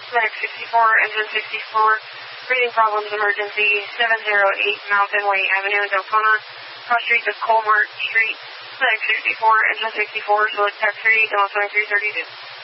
Medic 64, Engine 64, breathing problems, emergency, 708 Mountain Way Avenue, Deltona, cross streets of Colmart Street, Medic 64, Engine 64, select taxi, Demo 2332.